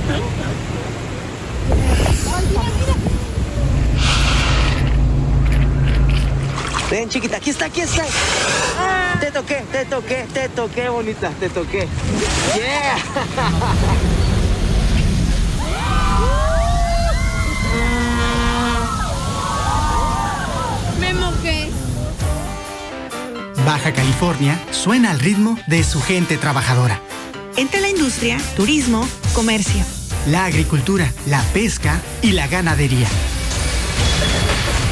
Ven, chiquita, aquí está. Ah, te toqué, bonita, te toqué. Yeah. Me mojé. Baja California suena al ritmo de su gente trabajadora. Entre la industria, turismo, comercio, la agricultura, la pesca y la ganadería.